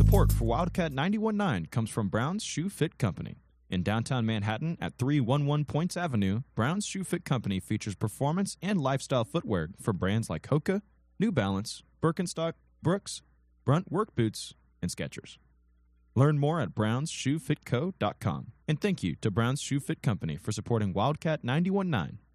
Support for Wildcat 91.9 comes from Brown's Shoe Fit Company. In downtown Manhattan at 311 Points Avenue, Brown's Shoe Fit Company features performance and lifestyle footwear from brands like Hoka, New Balance, Birkenstock, Brooks, Brunt Work Boots, and Skechers. Learn more at brownsshoefitco.com. And thank you to Brown's Shoe Fit Company for supporting Wildcat 91.9.